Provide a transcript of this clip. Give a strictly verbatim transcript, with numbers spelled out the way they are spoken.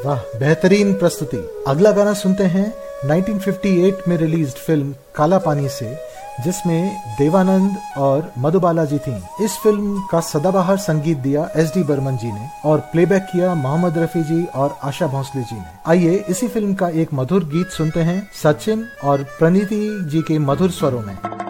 वाह, बेहतरीन प्रस्तुति। अगला गाना सुनते हैं उन्नीस सौ अट्ठावन में रिलीज्ड फिल्म काला पानी से, जिसमें देवानंद और मधुबाला जी थीं। इस फिल्म का सदाबहार संगीत दिया एस डी बर्मन जी ने और प्लेबैक किया मोहम्मद रफी जी और आशा भोसले जी ने। आइए इसी फिल्म का एक मधुर गीत सुनते हैं सचिन और प्रणीति जी के मधुर स्वरों में।